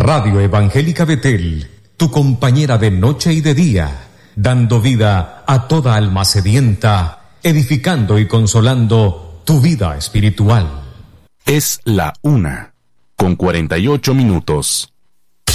Radio Evangélica Betel, tu compañera de noche y de día, dando vida a toda alma sedienta, edificando y consolando tu vida espiritual. Es la 1:48.